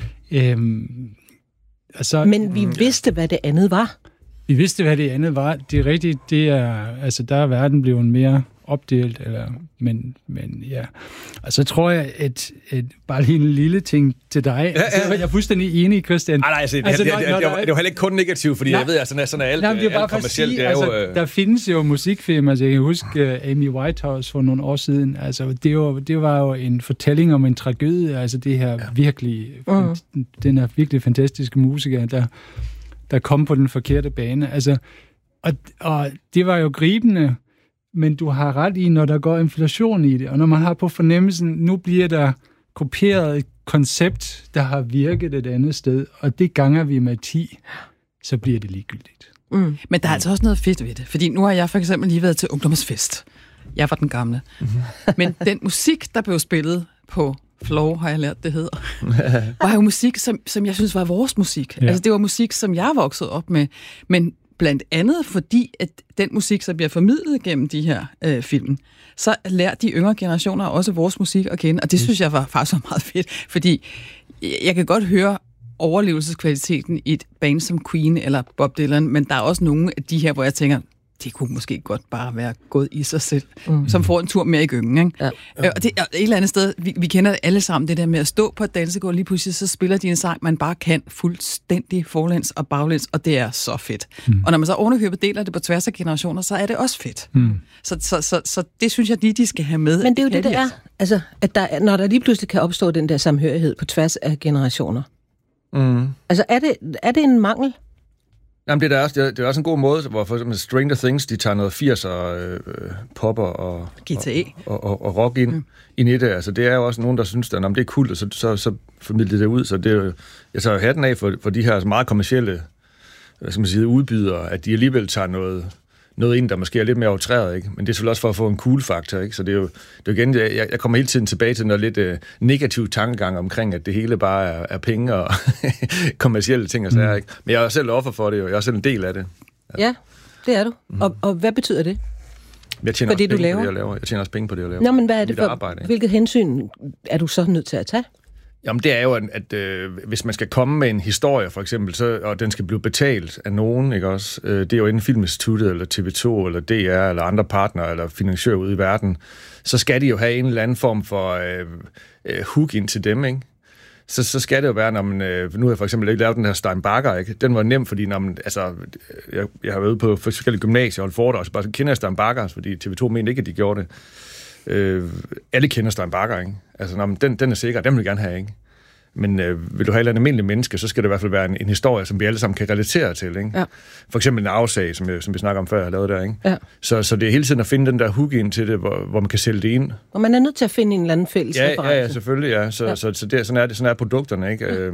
Altså, men vi vidste, hvad det andet var. Vi vidste, hvad det andet var. Det er rigtigt, det er, altså, der er verden blevet mere opdelt, men ja. Og så tror jeg, at bare lige en lille ting til dig. Ja. Altså, jeg er fuldstændig enig, Christian. Nej, altså, det er jo heller ikke kun negativt, fordi jeg ved, at sådan er alt kommercielt. Det er jo, der findes jo musikfilm, altså jeg kan huske Amy Whitehouse for nogle år siden, altså det var jo en fortælling om en tragedie, altså det her virkelig, den her virkelig fantastiske musiker, der kom på den forkerte bane, altså, og det var jo gribende. Men du har ret i, når der går inflation i det, og når man har på fornemmelsen, nu bliver der kopieret et koncept, der har virket et andet sted, og det ganger vi med 10, så bliver det ligegyldigt. Men der er altså også noget fedt ved det, fordi nu har jeg for eksempel lige været til ungdomsfest. Jeg var den gamle. Men den musik, der blev spillet på Flow, har jeg lært, det hedder, var jo musik, som jeg synes var vores musik. Ja. Altså det var musik, som jeg voksede op med, men blandt andet fordi, at den musik, som bliver formidlet gennem de her film, så lærer de yngre generationer også vores musik at kende, og det synes jeg var faktisk meget fedt, fordi jeg kan godt høre overlevelseskvaliteten i et band som Queen eller Bob Dylan, men der er også nogle af de her, hvor jeg tænker, det kunne måske godt bare være gået i sig selv, som får en tur mere i gyngen. Ikke? Ja. Og det er et eller andet sted, vi kender det alle sammen, det der med at stå på et dansegulv, lige pludselig så spiller de en sang, man bare kan fuldstændig forlæns og baglæns, og det er så fedt. Og når man så ovenikøbet deler det på tværs af generationer, så er det også fedt. Så det synes jeg lige, de skal have med. Men det er jo det er. Altså, at når der lige pludselig kan opstå den der samhørighed på tværs af generationer. Altså, er det en mangel? Jamen, det er også en god måde, hvor for eksempel Stranger Things, de tager noget 80'er popper og rock ind i det. Altså, det er jo også nogen, der synes, at det er kult, og så formidler det ud. Så det er jo, jeg tager jo hatten af for de her meget kommercielle, hvad skal man sige, udbydere, at de alligevel tager noget ind, der måske er lidt mere outreret, ikke? Men det er selvfølgelig også for at få en cool-faktor, ikke? Så det er jo igen, jeg kommer hele tiden tilbage til noget lidt negativ tankegang omkring, at det hele bare er penge og kommercielle ting og sager, ikke? Men jeg er selv offer for det, og jeg er selv en del af det. Ja, det er du. Og hvad betyder det? Jeg tjener også penge på det, jeg laver. Jeg tjener også penge på det, jeg laver. Nå, men hvad er det for arbejde, hvilket hensyn er du så nødt til at tage? Jamen, det er jo, at hvis man skal komme med en historie, for eksempel, og den skal blive betalt af nogen, ikke også? Det er jo enten Filminstituttet, eller TV2, eller DR, eller andre partnere, eller finansiører ude i verden, så skal de jo have en eller anden form for hook ind til dem, ikke? Så skal det jo være, når man... nu har jeg for eksempel ikke lavet den her Steinbacher, ikke? Den var nem, fordi jeg har været ude på forskellige gymnasier og holdt foredrag, så bare kender jeg Steinbacher, fordi TV2 mente ikke, at de gjorde det. Alle kender Steinbacher, ikke? Altså, den er sikker, den vil vi gerne have, ikke? Men vil du have et eller andet almindeligt menneske, så skal det i hvert fald være en historie, som vi alle sammen kan relatere til, ikke? Ja. For eksempel en afsag, som vi snakker om før, jeg har lavet der, ikke? Ja. Så det er hele tiden at finde den der hook ind til det, hvor man kan sælge det ind. Og man er nødt til at finde en eller anden fælles reference. Ja, selvfølgelig, ja. Sådan er produkterne, ikke?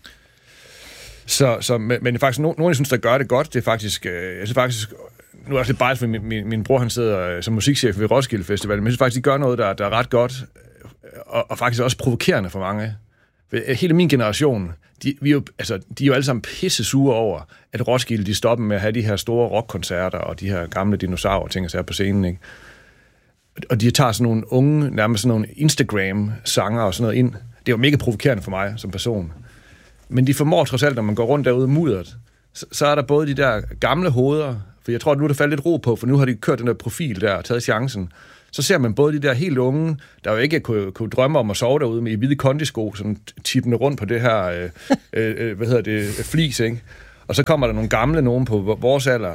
Men faktisk, nogen, jeg synes, der gør det godt, det er faktisk... jeg synes faktisk... Nu er det lidt bias, fordi min bror, han sidder som musikchef ved Roskilde Festival, men jeg synes faktisk, de gør noget, der er ret godt, og faktisk også provokerende for mange. Hele min generation, de er jo alle sammen pisse sure over, at Roskilde, de stopper med at have de her store rockkoncerter, og de her gamle dinosaurer, ting og sager på scenen, ikke? Og de tager sådan nogle unge, nærmest sådan nogle Instagram-sanger og sådan noget ind. Det er jo mega provokerende for mig som person. Men de formår trods alt, når man går rundt derude mudderet, så er der både de der gamle hoveder, for jeg tror, at nu er der faldet lidt ro på, for nu har de kørt den der profil der og taget chancen. Så ser man både de der helt unge, der jo ikke kunne drømme om at sove derude med i hvide kondisko, sådan tippende rundt på det her, flis, ikke? Og så kommer der nogle gamle, nogen på vores alder,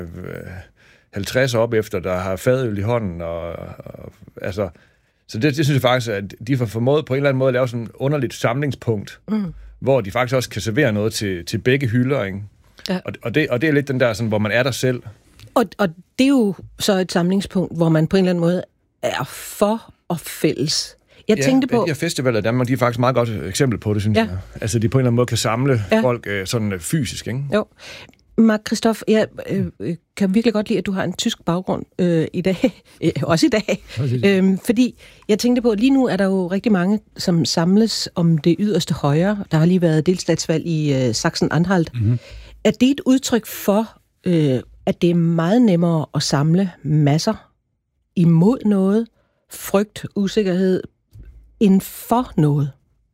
50 op efter, der har fadøl i hånden, altså... Så det synes jeg faktisk, at de får formået på en eller anden måde at lave sådan et underligt samlingspunkt, hvor de faktisk også kan servere noget til begge hylder, ikke? Ja. Og det er lidt den der, sådan, hvor man er der selv. Og det er jo så et samlingspunkt, hvor man på en eller anden måde er for og fælles. Jeg tænkte på... de her festivaler i Danmark, de er faktisk meget godt eksempel på det, synes jeg. Altså, de på en eller anden måde kan samle folk sådan fysisk, ikke? Jo. Mark Christoph, jeg kan virkelig godt lide, at du har en tysk baggrund i dag, også i dag. Fordi jeg tænkte på, at lige nu er der jo rigtig mange, som samles om det yderste højre. Der har lige været delstatsvalg i Sachsen-Anhalt. Mm-hmm. Er det et udtryk for, at det er meget nemmere at samle masser imod noget, frygt, usikkerhed, end for noget?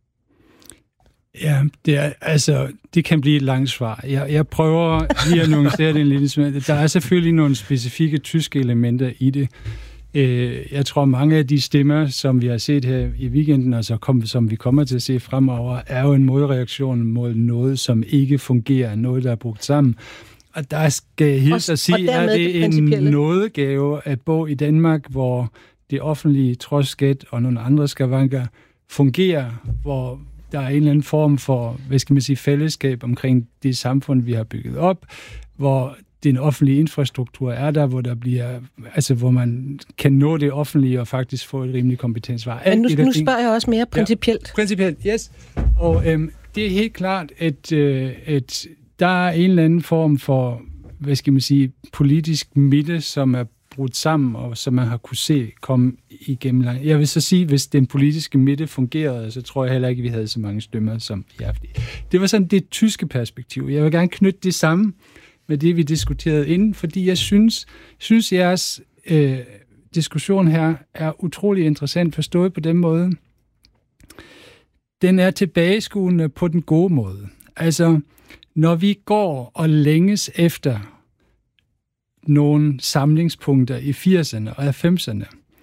Ja, det kan blive et langt svar. Jeg prøver lige at nuancere det en lille smule. Der er selvfølgelig nogle specifikke tyske elementer i det. Jeg tror, mange af de stemmer, som vi har set her i weekenden, og som vi kommer til at se fremover, er jo en modreaktion mod noget, som ikke fungerer, noget, der er brugt sammen. Og der skal helt at sige, at det er en nådegave at bo i Danmark, hvor det offentlige, trods skat og nogle andre skavanker, fungerer, hvor der er en eller anden form for, fællesskab omkring det samfund, vi har bygget op, hvor den offentlige infrastruktur er der, hvor der bliver, hvor man kan nå det offentlige og faktisk få et rimeligt kompetensvar. Men nu spørger jeg også mere principielt. Ja, principielt, yes. Og det er helt klart, at der er en eller anden form for, politisk midte, som er brudt sammen, og som man har kunne se komme igennem langt. Jeg vil så sige, hvis den politiske midte fungerede, så tror jeg heller ikke, vi havde så mange stemmer, som vi har haft. Det var sådan det tyske perspektiv. Jeg vil gerne knytte det sammen med det, vi diskuterede inden, fordi jeg synes jeres diskussion her er utrolig interessant forstået på den måde. Den er tilbageskuende på den gode måde. Altså, når vi går og længes efter nogle samlingspunkter i 80'erne og 90'erne,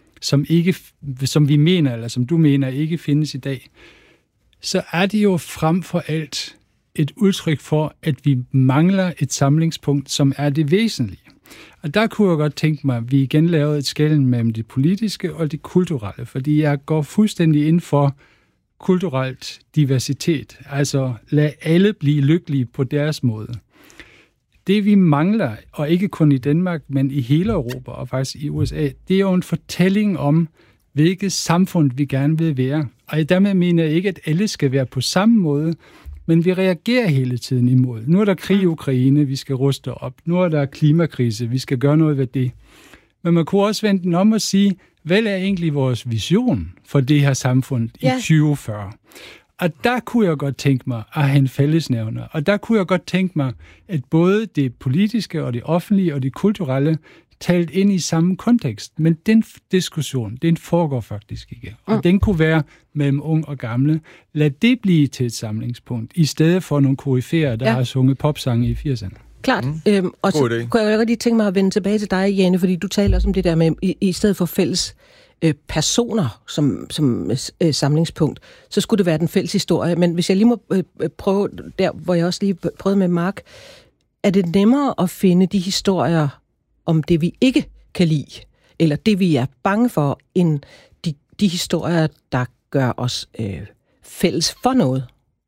som vi mener, eller som du mener, ikke findes i dag, så er det jo frem for alt et udtryk for, at vi mangler et samlingspunkt, som er det væsentlige. Og der kunne jeg godt tænke mig, at vi igen lavede et skelnen mellem det politiske og det kulturelle, fordi jeg går fuldstændig ind for kulturelt diversitet. Altså lad alle blive lykkelige på deres måde. Det vi mangler, og ikke kun i Danmark, men i hele Europa og faktisk i USA, det er jo en fortælling om, hvilket samfund vi gerne vil være. Og dermed mener jeg ikke, at alle skal være på samme måde, men vi reagerer hele tiden imod. Nu er der krig i Ukraine, vi skal ruste op. Nu er der klimakrise, vi skal gøre noget ved det. Men man kunne også vende den om og sige, hvad er egentlig vores vision for det her samfund i 2040? Og der kunne jeg godt tænke mig at have en fællesnævner. Og der kunne jeg godt tænke mig, at både det politiske og det offentlige og det kulturelle talt ind i samme kontekst. Men den diskussion, den foregår faktisk ikke. Og den kunne være mellem ung og gamle. Lad det blive til et samlingspunkt, i stedet for nogle koryfæer, der har sunget popsange i 80'erne. Klart. Og så kunne jeg rigtig tænke mig at vende tilbage til dig, Jane, fordi du taler også om det der med, i stedet for fælles personer som samlingspunkt, så skulle det være den fælles historie. Men hvis jeg lige må prøve der, hvor jeg også lige prøvede med Mark, er det nemmere at finde de historier om det, vi ikke kan lide, eller det, vi er bange for, end de historier, der gør os fælles for noget?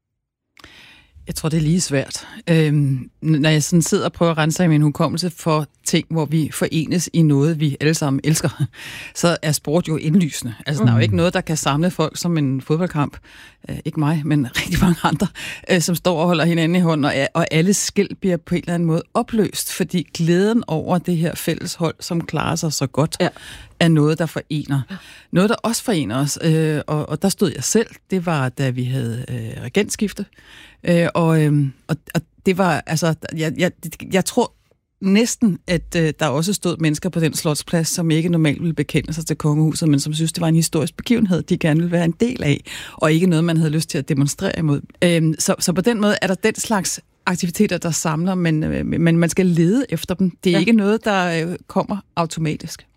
Jeg tror, det er lige svært. Når jeg sådan sidder og prøver at rense i min hukommelse for ting, hvor vi forenes i noget, vi alle sammen elsker, så er sport jo indlysende. Altså, der er jo ikke noget, der kan samle folk som en fodboldkamp. Ikke mig, men rigtig mange andre, som står og holder hinanden i hånden, og alle skæld bliver på en eller anden måde opløst, fordi glæden over det her fælles hold, som klarer sig så godt, er noget, der forener. Noget, der også forener os, og der stod jeg selv, det var, da vi havde regentskifte, og det var, altså, jeg tror næsten, at der også stod mennesker på den slotsplads, som ikke normalt ville bekende sig til kongehuset, men som synes, det var en historisk begivenhed, de gerne ville være en del af, og ikke noget, man havde lyst til at demonstrere imod. Så på den måde er der den slags aktiviteter, der samler, men man skal lede efter dem. Det er ikke noget, der kommer automatisk.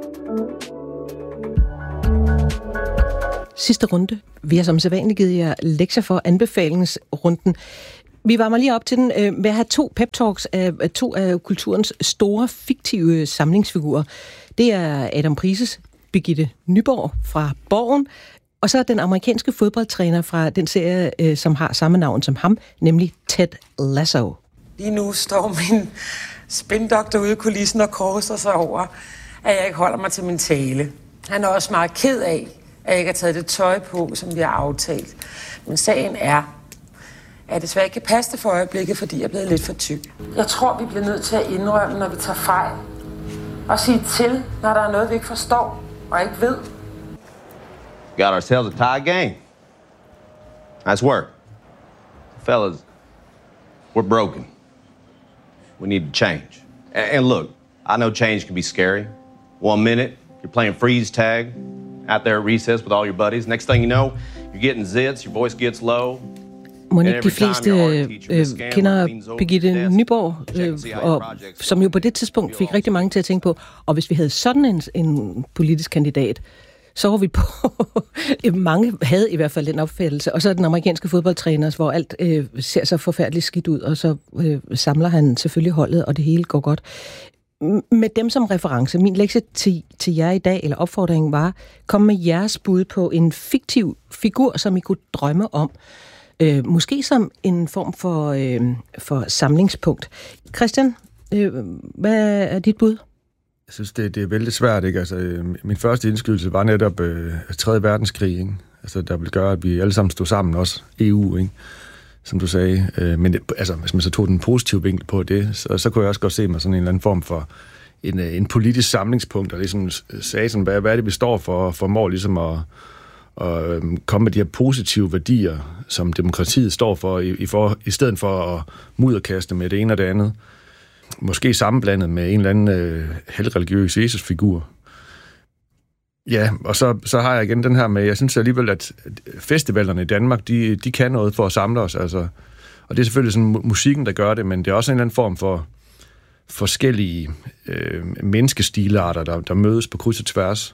Sidste runde. Vi har som sædvanligt givet jer lektier for anbefalingsrunden. Vi varmer lige op til den ved at have 2 pep-talks af 2 af kulturens store, fiktive samlingsfigurer. Det er Adam Prices Birgitte Nyborg fra Borgen, og så den amerikanske fodboldtræner fra den serie, som har samme navn som ham, nemlig Ted Lasso. Lige nu står min spindoktor ude i kulissen og korser sig over, at jeg ikke holder mig til min tale. Han er også meget ked af, at jeg ikke har taget det tøj på, som vi har aftalt. Men sagen er, at jeg desværre ikke kan passe det for øjeblikket, fordi jeg er blevet lidt for tyk. Jeg tror, vi bliver nødt til at indrømme, når vi tager fejl. Og sige til, når der er noget, vi ikke forstår og ikke ved. Got ourselves a tie game. Nice work. Fellas, we're broken. We need to change. And look, I know change can be scary. 1 minute, you're playing freeze tag out there at recess with all your buddies. Next thing you know, you're getting zits, your voice gets low. Må ikke de fleste kender Birgitte Nyborg, og som jo på det tidspunkt fik rigtig mange til at tænke på, og hvis vi havde sådan en politisk kandidat, så var vi på, mange havde i hvert fald den opfattelse, og så er den amerikanske fodboldtræner, hvor alt ser så forfærdeligt skidt ud, og så samler han selvfølgelig holdet, og det hele går godt. Med dem som reference, min lektie til jer i dag, eller opfordringen var, kom med jeres bud på en fiktiv figur, som I kunne drømme om. Måske som en form for samlingspunkt. Christian, hvad er dit bud? Jeg synes, det er vældig svært, ikke? Altså, min første indskydelse var netop 3. verdenskrig, ikke? Altså, der ville gøre, at vi alle sammen stod sammen, også EU, ikke? Som du sagde. Men altså, hvis man så tog den positive vinkel på det, så kunne jeg også godt se mig sådan en eller anden form for en politisk samlingspunkt, og ligesom sagde sådan, hvad er det, vi står for mål, ligesom at komme med de her positive værdier, som demokratiet står for, i stedet for at mudderkaste med det ene og det andet. Måske sammenblandet med en eller anden helreligiøs Jesus-figur. Ja, og så har jeg igen den her med, jeg synes alligevel, at festivalerne i Danmark, de kan noget for at samle os. Altså, og det er selvfølgelig sådan musikken, der gør det, men det er også en eller anden form for forskellige menneskestilarter, der mødes på kryds og tværs.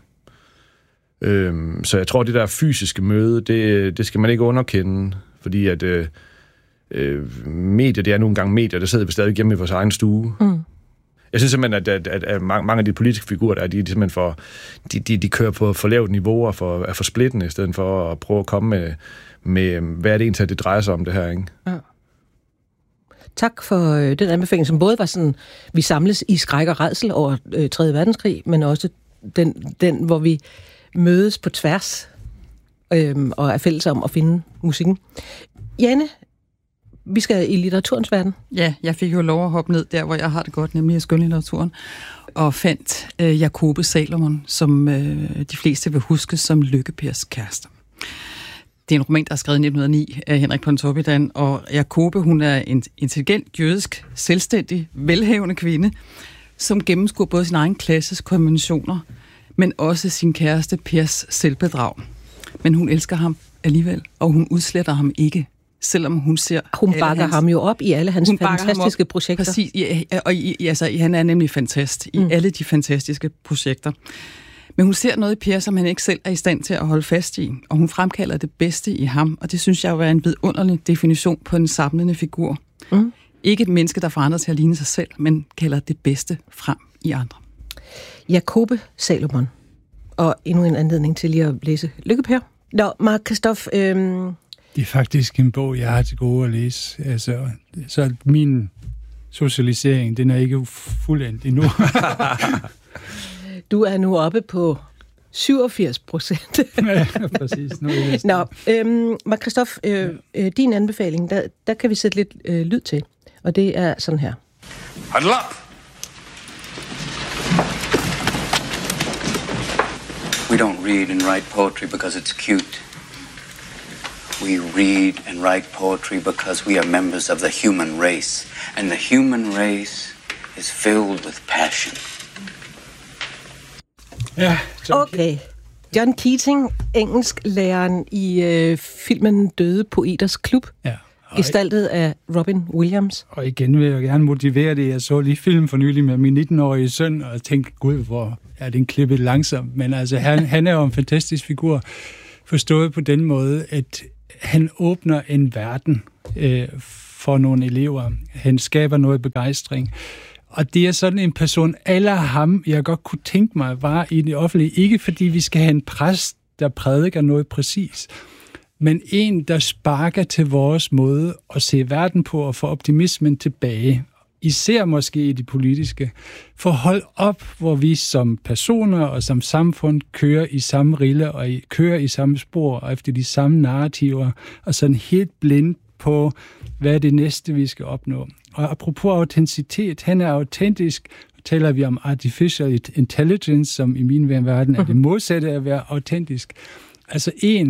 Så jeg tror, det der fysiske møde, det skal man ikke underkende, fordi at medier, det er nogle gange medier, der sidder vi stadig hjemme i vores egen stue. Mm. Jeg synes simpelthen, at mange af de politiske figurer, de simpelthen de kører på for lavt niveau og er for splittende, i stedet for at prøve at komme med hvad er det egentlig, det drejer sig om det her, ikke? Ja. Tak for den anbefaling, som både var sådan, vi samles i skræk og rædsel over 3. verdenskrig, men også den hvor vi mødes på tværs og er fælles om at finde musikken. Janne, vi skal i litteraturens verden. Ja, jeg fik jo lov at hoppe ned der, hvor jeg har det godt, nemlig i skønlitteraturen, og fandt Jacobe Salomon, som de fleste vil huske som Lykke Pers kæreste. Det er en roman, der er skrevet i 1909 af Henrik Pontoppidan, og Jacobe, hun er en intelligent, jødisk, selvstændig, velhavende kvinde, som gennemskuer både sin egen klasses konventioner, men også sin kæreste Pers selvbedrag. Men hun elsker ham alligevel, og hun udsletter ham ikke, selvom hun ser... Hun bakker ham jo op i alle hans fantastiske projekter. Præcis, og han er nemlig fantast i alle de fantastiske projekter. Men hun ser noget i Per, som han ikke selv er i stand til at holde fast i, og hun fremkalder det bedste i ham, og det synes jeg jo er en vidunderlig definition på en samlende figur. Mm. Ikke et menneske, der forandrer til at ligne sig selv, men kalder det bedste frem i andre. Jacobe Salomon. Og endnu en anledning til lige at læse Lykke Per. Nå, Mark Christoph... Det er faktisk en bog, jeg har til gode at læse. Altså, så min socialisering, den er ikke fuldendt endnu. Du er nu oppe på 87%. Ja, præcis. Nå, Mark Christoph, din anbefaling, der kan vi sætte lidt lyd til. Og det er sådan her. Huddle up! We don't read and write poetry because it's cute. We read and write poetry because we are members of the human race. And the human race is filled with passion. Ja, okay. John Keating, engelsklæreren i filmen Døde Poeters Klub. Ja, gestaltet af Robin Williams. Og igen vil jeg gerne motivere det. Jeg så lige film for nylig med min 19-årige søn, og tænkte, gud, hvor er den klippet langsomt. Men altså, han er jo en fantastisk figur, forstået på den måde, at han åbner en verden for nogle elever. Han skaber noget begejstring. Og det er sådan en person, eller ham, jeg godt kunne tænke mig, var i det offentlige. Ikke fordi vi skal have en præst, der prædiker noget præcis, men en, der sparker til vores måde at se verden på og få optimismen tilbage. Især måske i det politiske. For hold op, hvor vi som personer og som samfund kører i samme rille og kører i samme spor og efter de samme narrativer og sådan helt blind på, hvad er det næste, vi skal opnå. Og apropos autenticitet, han er autentisk. Nu taler vi om artificial intelligence, som i min verden er det modsatte af at være autentisk. Altså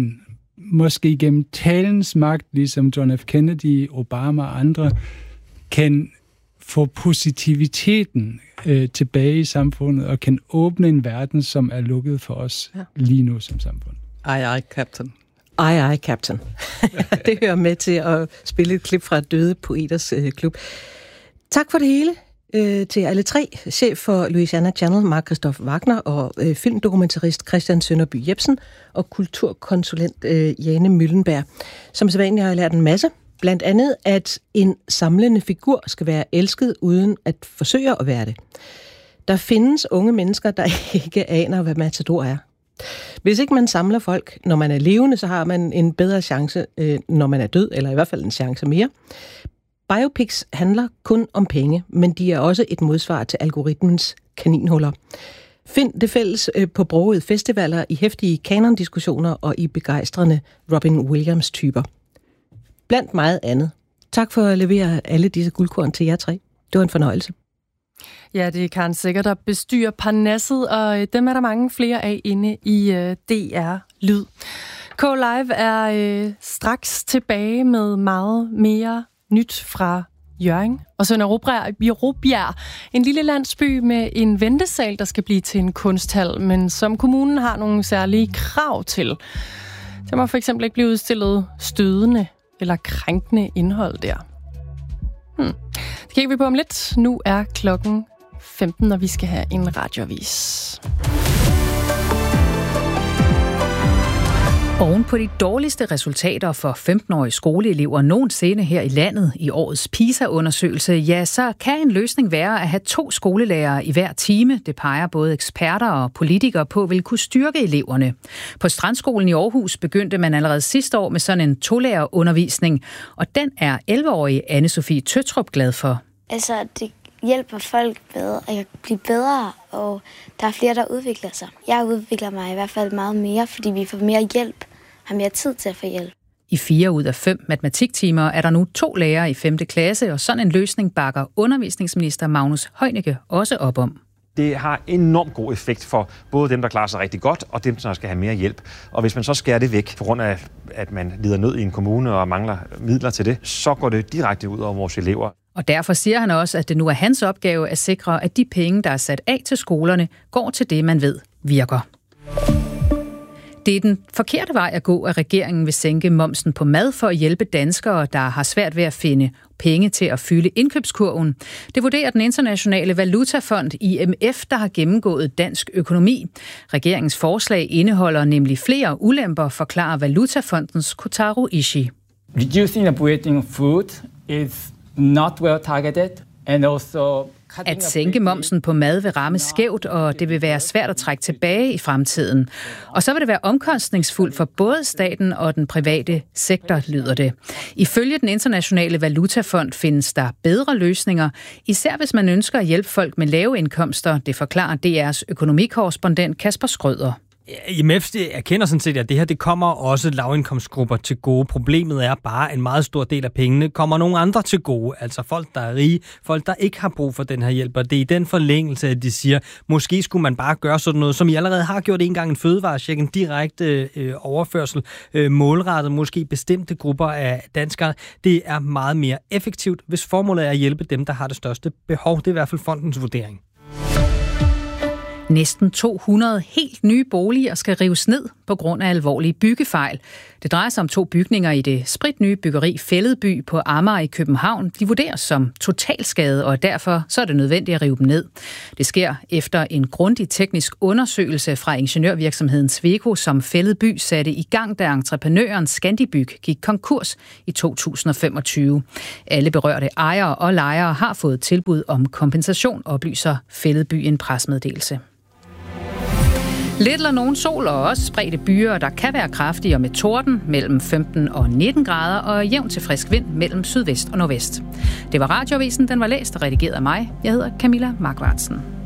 måske gennem talens magt, ligesom John F. Kennedy, Obama og andre, kan få positiviteten tilbage i samfundet og kan åbne en verden, som er lukket for os lige nu som samfund. Aye, Captain. Aye, Captain. Det hører med til at spille et klip fra Døde Poeters Klub. Tak for det hele til alle tre. Chef for Louisiana Channel, Mark Christoph Wagner, og filmdokumentarist Christian Sønderby Jepsen, og kulturkonsulent Jane Møllenberg. Som sædvanligt har jeg lært en masse. Blandt andet, at en samlende figur skal være elsket uden at forsøge at være det. Der findes unge mennesker, der ikke aner, hvad Matador er. Hvis ikke man samler folk, når man er levende, så har man en bedre chance, når man er død, eller i hvert fald en chance mere. Biopics handler kun om penge, men de er også et modsvar til algoritmens kaninhuller. Find det fælles på brogede festivaler, i heftige kanondiskussioner og i begejstrende Robin Williams-typer. Blandt meget andet. Tak for at levere alle disse guldkorn til jer tre. Det var en fornøjelse. Ja, det er Karen Sækker, der bestyrer Parnasset, og dem er der mange flere af inde i DR Lyd. K-Live er straks tilbage med meget mere nyt fra Hjørring og Sønder Robjerg. En lille landsby med en ventesal, der skal blive til en kunsthal, men som kommunen har nogle særlige krav til. Der må for eksempel ikke blive udstillet stødende eller krænkende indhold der. Det kigger vi på om lidt. Nu er klokken 15, og vi skal have en radioavis. Oven på de dårligste resultater for 15-årige skoleelever nogensinde her i landet i årets PISA-undersøgelse, ja, så kan en løsning være at have 2 skolelærere i hver time. Det peger både eksperter og politikere på, vil kunne styrke eleverne. På Strandskolen i Aarhus begyndte man allerede sidste år med sådan en 2-lærerundervisning, og den er 11-årige Anne-Sophie Tøtrup glad for. Altså, det hjælper folk bedre, og jeg bliver bedre, og der er flere, der udvikler sig. Jeg udvikler mig i hvert fald meget mere, fordi vi får mere hjælp, har mere tid til at få hjælp. I 4 ud af 5 matematiktimer er der nu 2 lærere i 5. klasse, og sådan en løsning bakker undervisningsminister Magnus Heunicke også op om. Det har enormt god effekt for både dem, der klarer sig rigtig godt, og dem, der skal have mere hjælp. Og hvis man så skærer det væk, på grund af, at man lider nød i en kommune og mangler midler til det, så går det direkte ud over vores elever. Og derfor siger han også, at det nu er hans opgave at sikre, at de penge, der er sat af til skolerne, går til det, man ved virker. Det er den forkerte vej at gå, at regeringen vil sænke momsen på mad for at hjælpe danskere, der har svært ved at finde penge til at fylde indkøbskurven. Det vurderer den internationale valutafond IMF, der har gennemgået dansk økonomi. Regeringens forslag indeholder nemlig flere ulemper, forklarer valutafondens Kotaro Ishii. Reducing the weighting of food is not well targeted, and also at sænke momsen på mad vil ramme skævt, og det vil være svært at trække tilbage i fremtiden. Og så vil det være omkostningsfuldt for både staten og den private sektor, lyder det. Ifølge den internationale valutafond findes der bedre løsninger, især hvis man ønsker at hjælpe folk med lave indkomster, det forklarer DR's økonomikorrespondent Kasper Skrøder. IMF erkender sådan set, at det her det kommer også lavindkomstgrupper til gode. Problemet er bare, at en meget stor del af pengene kommer nogle andre til gode. Altså folk, der er rige, folk, der ikke har brug for den her hjælp. Og det er i den forlængelse, at de siger, måske skulle man bare gøre sådan noget, som I allerede har gjort en gang, en fødevarecheck, en direkte overførsel, målrettet måske bestemte grupper af danskere. Det er meget mere effektivt, hvis formålet er at hjælpe dem, der har det største behov. Det er i hvert fald fondens vurdering. Næsten 200 helt nye boliger skal rives ned på grund af alvorlige byggefejl. Det drejer sig om 2 bygninger i det spritnye byggeri Fælledby på Amager i København. De vurderes som totalskade, og derfor så er det nødvendigt at rive dem ned. Det sker efter en grundig teknisk undersøgelse fra ingeniørvirksomheden Sweco, som Fælledby satte i gang, da entreprenøren Scandibyg gik konkurs i 2025. Alle berørte ejere og lejere har fået tilbud om kompensation, oplyser Fælledby en pressemeddelelse. Lidt eller nogen sol og også spredte byer, der kan være kraftige og med torden mellem 15 og 19 grader og jævn til frisk vind mellem sydvest og nordvest. Det var Radioavisen, den var læst og redigeret af mig. Jeg hedder Camilla Markvartsen.